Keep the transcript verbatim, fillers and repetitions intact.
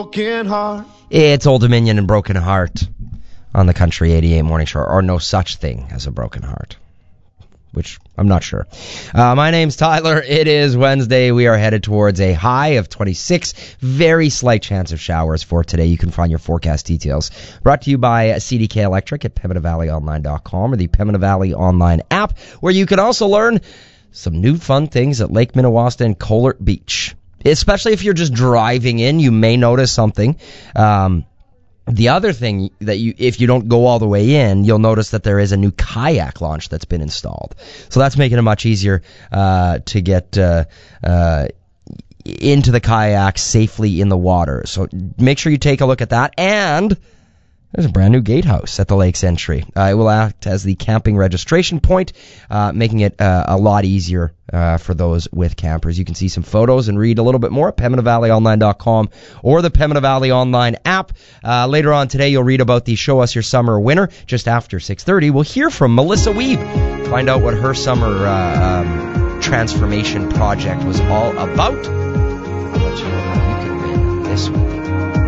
Broken Heart. It's Old Dominion and Broken Heart on the Country eighty-eight Morning Show, or no such thing as a broken heart, which I'm not sure. Uh, my name's Tyler. It is Wednesday. We are headed towards a high of twenty-six. Very slight chance of showers for today. You can find your forecast details brought to you by C D K Electric at Pembina Valley Online dot com or the Pembina Valley Online app, where you can also learn some new fun things at Lake Minnewaska and Colert Beach. Especially if you're just driving in, you may notice something. Um, the other thing that you, if you don't go all the way in, you'll notice that there is a new kayak launch that's been installed. So that's making it much easier uh, to get uh, uh, into the kayak safely in the water. So make sure you take a look at that. And there's a brand new gatehouse at the lake's entry. Uh, it will act as the camping registration point, uh, making it uh, a lot easier uh, for those with campers. You can see some photos and read a little bit more at Pembina Valley Online dot com or the Pembina Valley Online app. Uh, later on today, you'll read about the Show Us Your Summer winner. Just after six thirty, we'll hear from Melissa Wiebe. Find out what her summer uh, um, transformation project was all about. I'll let you know how you can win this week.